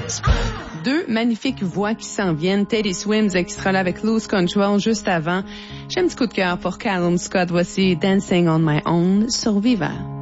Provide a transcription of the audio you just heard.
Deux magnifiques voix qui s'en viennent. Teddy Swims qui sera là avec Lose Control juste avant. J'ai un petit coup de cœur pour Callum Scott. Voici Dancing on My Own sur Viva.